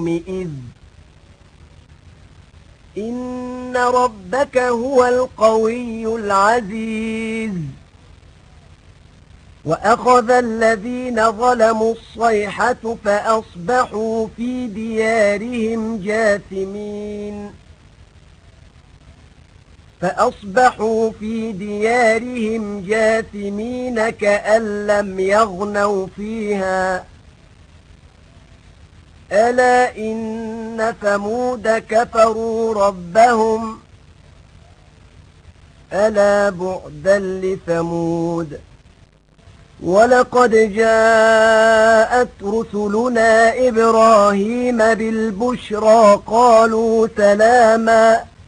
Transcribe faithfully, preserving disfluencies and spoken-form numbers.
إذ إن ربك هو القوي العزيز وأخذ الذين ظلموا الصيحة فأصبحوا في ديارهم جاثمين فأصبحوا في ديارهم جاثمين كأن لم يغنوا فيها ألا إن ثمود كفروا ربهم ألا بعدا لثمود ولقد جاءت رسلنا إبراهيم بالبشرى قالوا سلاما